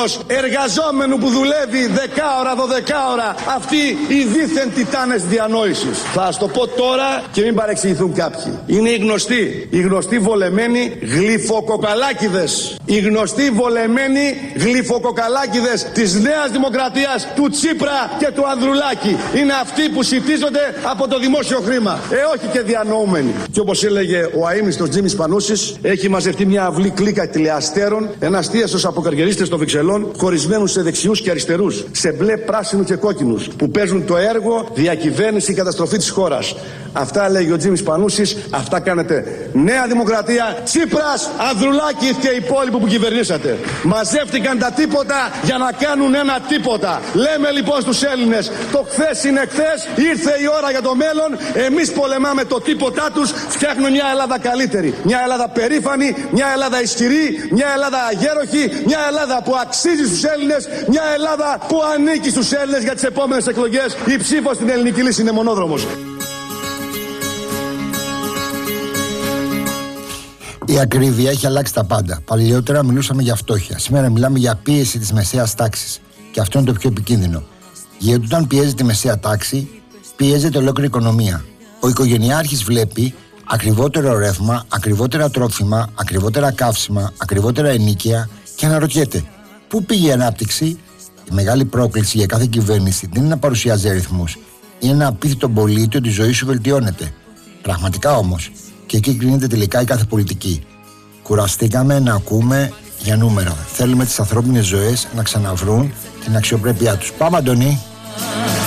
ενός εργαζόμενου που δουλεύει 10 ώρα, 12 ώρα, αυτοί οι δίθεν τιτάνες διανόησης. Θα σας το πω τώρα και μην παρεξηγηθούν κάποιοι. Είναι οι γνωστοί βολεμένοι γλυφοκοκαλάκηδες. Οι γνωστοί βολεμένοι γλυφοκοκαλάκηδες της Νέας Δημοκρατίας, του Τσίπρα και του Ανδρουλάκη. Είναι αυτοί που σιτίζονται από το δημόσιο χρήμα. Όχι και διανοούμενοι. Και όπως έλεγε ο αείμνηστος Τζίμις Πανούσης, έχει μαζευτεί μια αυλή κλίκα τηλεαστέρων, ένας θίαστος από καριερίστες των Βρυξελών, χωρισμένους σε δεξιούς και αριστερούς, σε μπλε, πράσινους και κόκκινους, που παίζουν το έργο διακυβέρνηση και καταστροφή της χώρας. Αυτά λέγει ο Τζίμις Πανούσης, αυτά κάνετε. Νέα Δημοκρατία, Τσίπρας, Ανδρουλάκη και οι υπόλοιποι που κυβερνήσατε. Μαζεύτηκαν τα τίποτα για να κάνουν ένα τίποτα. Λέμε λοιπόν στους Έλληνες, το χθες είναι χθες, ήρθε η ώρα για το μέλλον. Εμείς πολεμάμε το τίποτά τους, φτιάχνουμε μια Ελλάδα καλύτερη. Μια Ελλάδα περήφανη, μια Ελλάδα ισχυρή, μια Ελλάδα αγέροχη, μια Ελλάδα που αξίζει στους Έλληνες, μια Ελλάδα που ανήκει στους Έλληνες. Για τις επόμενες εκλογές η ψήφος στην ελληνική λύση είναι μονόδρομος. Η ακρίβεια έχει αλλάξει τα πάντα. Παλιότερα μιλούσαμε για φτώχεια. Σήμερα μιλάμε για πίεση της μεσαίας τάξης. Και αυτό είναι το πιο επικίνδυνο. Γιατί όταν πιέζεται η μεσαία τάξη, πιέζεται ολόκληρη οικονομία. Ο οικογενειάρχης βλέπει ακριβότερο ρεύμα, ακριβότερα τρόφιμα, ακριβότερα καύσιμα, ακριβότερα ενοίκια και αναρωτιέται πού πήγε η ανάπτυξη. Η μεγάλη πρόκληση για κάθε κυβέρνηση δεν είναι να παρουσιάζει αριθμούς, είναι να πείθει τον πολίτη ότι η ζωή σου βελτιώνεται. Πραγματικά όμως. Και εκεί κρίνεται τελικά η κάθε πολιτική. Κουραστήκαμε να ακούμε για νούμερα. Θέλουμε τις ανθρώπινες ζωές να ξαναβρούν την αξιοπρέπειά τους. Πάμε, Αντωνή.